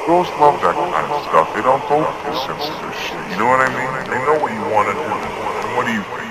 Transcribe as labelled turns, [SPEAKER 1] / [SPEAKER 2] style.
[SPEAKER 1] Girls love that kind of stuff. They don't go for sensitive shit. You know what I mean? They know what you want to do. And what do you think?